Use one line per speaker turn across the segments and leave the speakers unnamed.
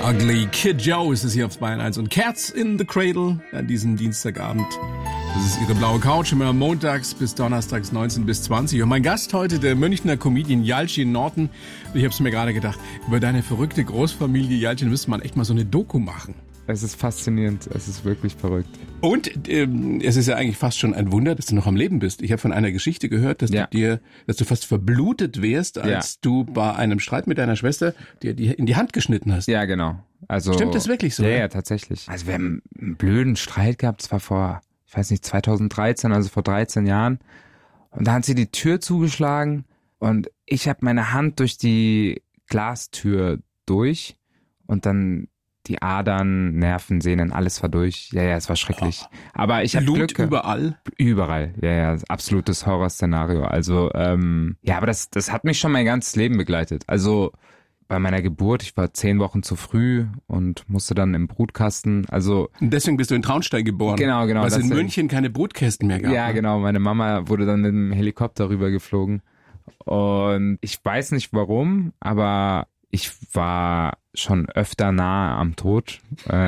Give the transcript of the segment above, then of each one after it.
Ugly Kid Joe ist es hier auf Bayern 1 und Cats in the Cradle an diesem Dienstagabend. Das ist ihre blaue Couch, immer montags bis donnerstags 19 bis 20. Und mein Gast heute, der Münchner Comedian Yalcin Norton. Ich habe es mir gerade gedacht, über deine verrückte Großfamilie Yalcin müsste man echt mal so eine Doku machen.
Es ist faszinierend, es ist wirklich verrückt.
Und es ist ja eigentlich fast schon ein Wunder, dass du noch am Leben bist. Ich habe von einer Geschichte gehört, dass du fast verblutet wärst, als du bei einem Streit mit deiner Schwester dir in die Hand geschnitten hast.
Ja, genau. Also,
stimmt das wirklich so?
Ja, tatsächlich. Also wir haben einen blöden Streit gehabt, es war vor, 2013, also vor 13 Jahren. Und da hat sie die Tür zugeschlagen und ich habe meine Hand durch die Glastür durch und dann die Adern, Nerven, Sehnen, alles war durch. Ja, es war schrecklich. Aber ich habe Glück.
Überall?
Überall. Ja, absolutes Horrorszenario. Also, aber das hat mich schon mein ganzes Leben begleitet. Also bei meiner Geburt, ich war 10 Wochen zu früh und musste dann im Brutkasten. Also
und deswegen bist du in Traunstein geboren.
Genau.
Weil es in München keine Brutkästen mehr gab.
Ja, genau. Meine Mama wurde dann mit dem Helikopter rübergeflogen. Und ich weiß nicht warum, aber ich war schon öfter nahe am Tod,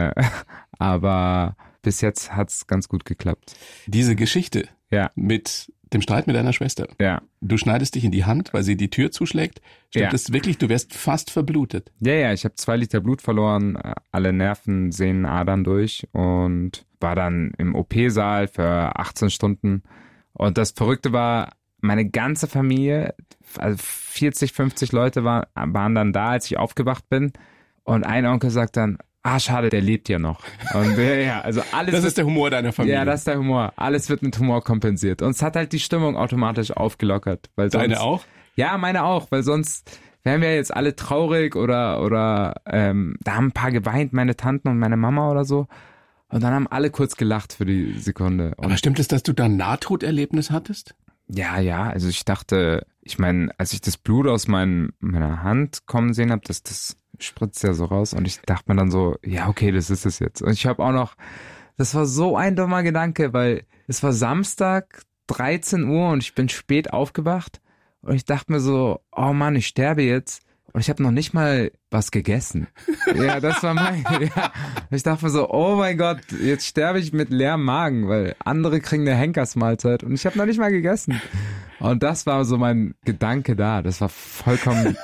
aber bis jetzt hat's ganz gut geklappt.
Diese Geschichte mit dem Streit mit deiner Schwester.
Ja.
Du schneidest dich in die Hand, weil sie die Tür zuschlägt. Stimmt das wirklich? Du wärst fast verblutet.
Ja, ich habe 2 Liter Blut verloren, alle Nerven, Sehnen, Adern durch und war dann im OP-Saal für 18 Stunden. Und das Verrückte war, meine ganze Familie, also 40, 50 Leute waren dann da, als ich aufgewacht bin. Und ein Onkel sagt dann, schade, der lebt ja noch. Und also alles.
Das ist der Humor deiner Familie.
Ja, das ist der Humor. Alles wird mit Humor kompensiert. Und es hat halt die Stimmung automatisch aufgelockert. Weil sonst,
deine auch?
Ja, meine auch, weil sonst wären wir jetzt alle traurig oder da haben ein paar geweint, meine Tanten und meine Mama oder so. Und dann haben alle kurz gelacht für die Sekunde.
Aber stimmt es, dass du da ein Nahtoderlebnis hattest?
Ja, also ich dachte, als ich das Blut aus meiner Hand kommen sehen habe, das spritzt ja so raus und ich dachte mir dann so, ja okay, das ist es jetzt. Und ich habe auch noch, das war so ein dummer Gedanke, weil es war Samstag, 13 Uhr und ich bin spät aufgewacht und ich dachte mir so, oh Mann, ich sterbe jetzt. Und ich habe noch nicht mal was gegessen. Ja, das war Ich dachte mir so, oh mein Gott, jetzt sterbe ich mit leerem Magen, weil andere kriegen eine Henkersmahlzeit und ich habe noch nicht mal gegessen. Und das war so mein Gedanke da. Das war vollkommen,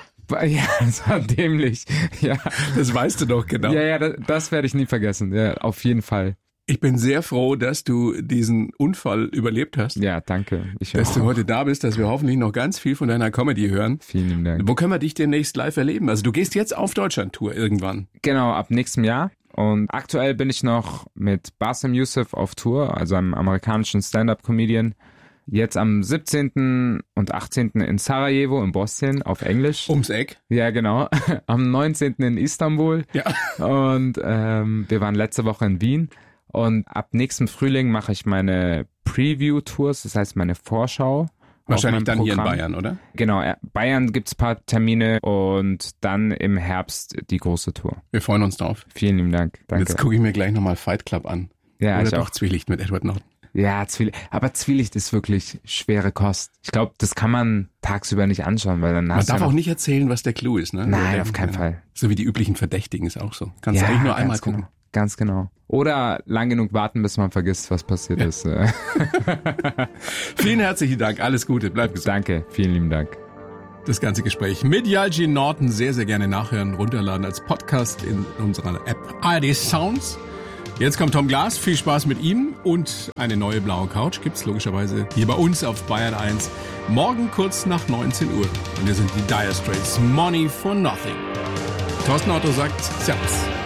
das war dämlich. Ja.
Das weißt du doch genau.
Ja, das werde ich nie vergessen. Ja, auf jeden Fall.
Ich bin sehr froh, dass du diesen Unfall überlebt hast.
Ja, danke.
Dass du heute da bist, dass wir hoffentlich noch ganz viel von deiner Comedy hören.
Vielen lieben Dank.
Wo können wir dich demnächst live erleben? Also du gehst jetzt auf Deutschland-Tour irgendwann.
Genau, ab nächstem Jahr. Und aktuell bin ich noch mit Bassem Youssef auf Tour, also einem amerikanischen Stand-Up-Comedian. Jetzt am 17. und 18. in Sarajevo in Bosnien auf Englisch.
Ums Eck.
Ja, genau. Am 19. in Istanbul.
Ja.
Und wir waren letzte Woche in Wien. Und ab nächsten Frühling mache ich meine Preview-Tours, das heißt meine Vorschau.
Wahrscheinlich dann hier in Bayern, oder?
Genau, Bayern gibt's ein paar Termine und dann im Herbst die große Tour.
Wir freuen uns drauf.
Vielen lieben Dank. Danke.
Jetzt gucke ich mir gleich nochmal Fight Club an.
Ja,
oder
ich
doch
auch.
Zwielicht mit Edward Norton.
Ja, aber Zwielicht ist wirklich schwere Kost. Ich glaube, das kann man tagsüber nicht anschauen, weil dann
man darf auch nicht erzählen, was der Clou ist, ne?
Nein, auf keinen Fall.
So wie die üblichen Verdächtigen ist auch so. Kannst du eigentlich nur einmal gucken.
Genau. Ganz genau. Oder lang genug warten, bis man vergisst, was passiert ist.
Vielen herzlichen Dank. Alles Gute. Bleib gesund.
Danke. Vielen lieben Dank.
Das ganze Gespräch mit Yalcin Norton sehr, sehr gerne nachhören, runterladen als Podcast in unserer App ARD Sounds. Jetzt kommt Tom Glas. Viel Spaß mit ihm und eine neue blaue Couch gibt's logischerweise hier bei uns auf Bayern 1. Morgen kurz nach 19 Uhr. Und wir sind die Dire Straits. Money for Nothing. Thorsten Otto sagt Servus.